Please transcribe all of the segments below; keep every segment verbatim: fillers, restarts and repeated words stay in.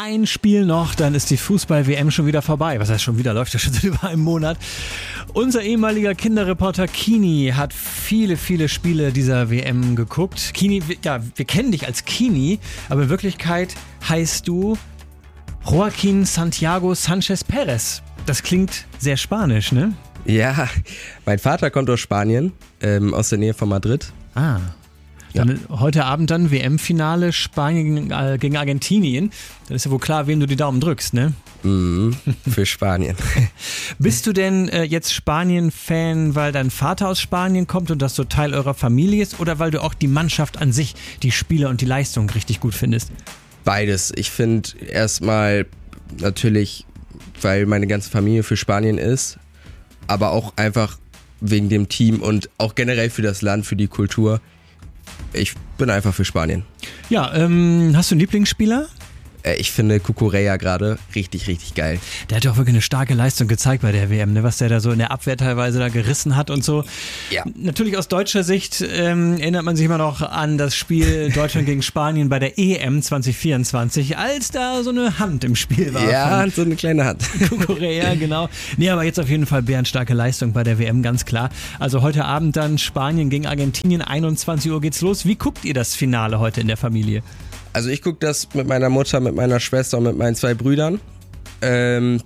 ein Spiel noch, dann ist die Fußball-W M schon wieder vorbei. Was heißt schon wieder? Läuft ja schon seit über einem Monat. Unser ehemaliger Kinderreporter Kini hat viele, viele Spiele dieser W M geguckt. Kini, ja, wir kennen dich als Kini, aber in Wirklichkeit heißt du Joaquín Santiago Sánchez Pérez. Das klingt sehr spanisch, ne? Ja, mein Vater kommt aus Spanien, ähm, aus der Nähe von Madrid. Ah. Ja. Dann heute Abend dann W M-Finale Spanien gegen, äh, gegen Argentinien. Dann ist ja wohl klar, wem du die Daumen drückst, ne? Mhm, für Spanien. Bist du denn äh, jetzt Spanien-Fan, weil dein Vater aus Spanien kommt und das so Teil eurer Familie ist, oder weil du auch die Mannschaft an sich, die Spieler und die Leistung richtig gut findest? Beides. Ich finde erstmal natürlich, weil meine ganze Familie für Spanien ist, aber auch einfach wegen dem Team und auch generell für das Land, für die Kultur. Ich bin einfach für Spanien. Ja, ähm, hast du einen Lieblingsspieler? Äh, ich finde Cucurella gerade richtig, richtig geil. Der hat ja auch wirklich eine starke Leistung gezeigt bei der W M, ne? Was der da so in der Abwehr teilweise da gerissen hat und so. Ja. Natürlich aus deutscher Sicht ähm, erinnert man sich immer noch an das Spiel Deutschland gegen Spanien bei der E M zwanzig vierundzwanzig, als da so eine Hand im Spiel war. Ja, so eine kleine Hand. Cucurella, genau. Nee, aber jetzt auf jeden Fall bärenstarke Leistung bei der W M, ganz klar. Also heute Abend dann Spanien gegen Argentinien, einundzwanzig Uhr geht's los. Wie guckt ihr das Finale heute in der Familie? Also ich gucke das mit meiner Mutter, mit meiner Schwester und mit meinen zwei Brüdern. Ähm,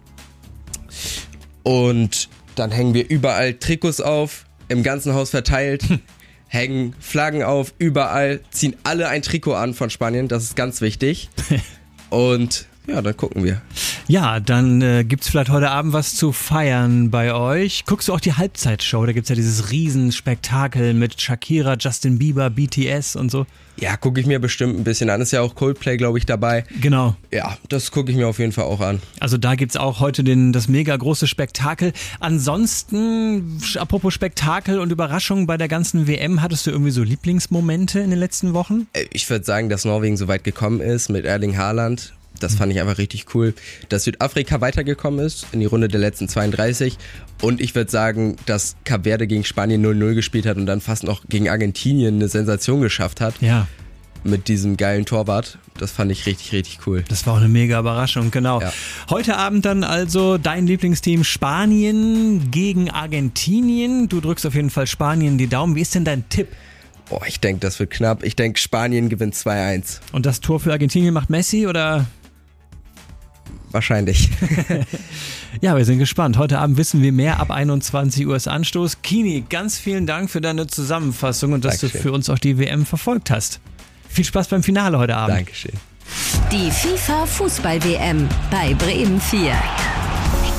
und dann hängen wir überall Trikots auf, im ganzen Haus verteilt, hängen Flaggen auf, überall, ziehen alle ein Trikot an von Spanien, das ist ganz wichtig. Und ja, dann gucken wir. Ja, dann äh, gibt's vielleicht heute Abend was zu feiern bei euch. Guckst du auch die Halbzeitshow? Da gibt's ja dieses Riesenspektakel mit Shakira, Justin Bieber, B T S und so. Ja, gucke ich mir bestimmt ein bisschen an. Ist ja auch Coldplay, glaube ich, dabei. Genau. Ja, das gucke ich mir auf jeden Fall auch an. Also da gibt's auch heute den, das mega große Spektakel. Ansonsten, apropos Spektakel und Überraschungen bei der ganzen W M, hattest du irgendwie so Lieblingsmomente in den letzten Wochen? Ich würde sagen, dass Norwegen so weit gekommen ist mit Erling Haaland. Das fand ich einfach richtig cool, dass Südafrika weitergekommen ist in die Runde der letzten zweiunddreißig. Und ich würde sagen, dass Kap Verde gegen Spanien null null gespielt hat und dann fast noch gegen Argentinien eine Sensation geschafft hat. Ja. Mit diesem geilen Torwart. Das fand ich richtig, richtig cool. Das war auch eine mega Überraschung, genau. Ja. Heute Abend dann also dein Lieblingsteam Spanien gegen Argentinien. Du drückst auf jeden Fall Spanien die Daumen. Wie ist denn dein Tipp? Oh, ich denke, das wird knapp. Ich denke, Spanien gewinnt zwei eins. Und das Tor für Argentinien macht Messi, oder? Wahrscheinlich. Ja, wir sind gespannt. Heute Abend wissen wir mehr. Ab einundzwanzig Uhr ist Anstoß. Kini, ganz vielen Dank für deine Zusammenfassung und dass Dankeschön. Du für uns auch die W M verfolgt hast. Viel Spaß beim Finale heute Abend. Dankeschön. Die FIFA Fußball-W M bei Bremen vier.